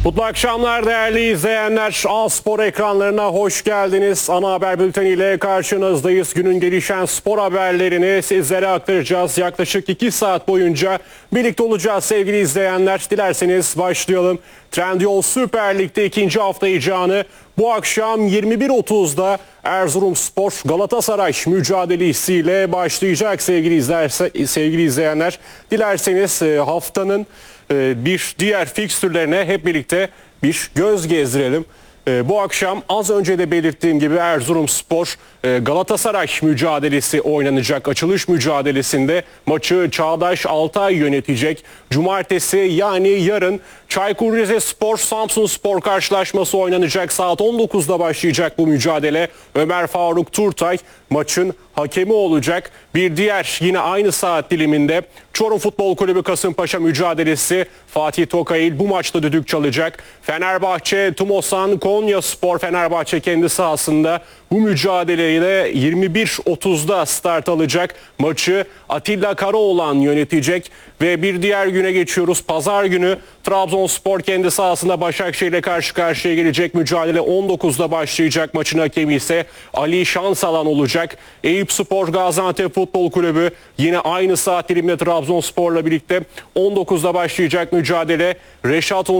Mutlu akşamlar değerli izleyenler. A-Spor ekranlarına hoş geldiniz. Ana haber bülteniyle karşınızdayız. Günün gelişen spor haberlerini sizlere aktaracağız. Yaklaşık 2 saat boyunca birlikte olacağız sevgili izleyenler. Dilerseniz başlayalım. Trendyol Süper Lig'de ikinci hafta heyecanı bu akşam 21.30'da Erzurumspor Galatasaray mücadelesiyle başlayacak sevgili izleyenler. Dilerseniz haftanın bir diğer fikstürlerine hep birlikte bir göz gezdirelim. Bu akşam az önce de belirttiğim gibi Erzurumspor Galatasaray mücadelesi oynanacak. Açılış mücadelesinde maçı Çağdaş Altay yönetecek. Cumartesi yani yarın Çaykur Rizespor Samsunspor karşılaşması oynanacak. Saat 19'da başlayacak bu mücadele. Ömer Faruk Turtay maçın hakemi olacak. Bir diğer yine aynı saat diliminde Çorum Futbol Kulübü Kasımpaşa mücadelesi. Fatih Tokayil bu maçta düdük çalacak. Fenerbahçe Tumosan Konyaspor, Fenerbahçe kendi sahasında bu mücadeleyle 21.30'da start alacak. Maçı Atilla Karaoğlan yönetecek ve bir diğer güne geçiyoruz. Pazar günü Trabzonspor kendi sahasında Başakşehir ile karşı karşıya gelecek. Mücadele 19'da başlayacak. Maçın hakemi ise Ali Şansalan olacak. Eyüpspor Gaziantep Futbol Kulübü yine aynı saat diliminde Trabzonspor'la birlikte 19'da başlayacak mücadele. Reşat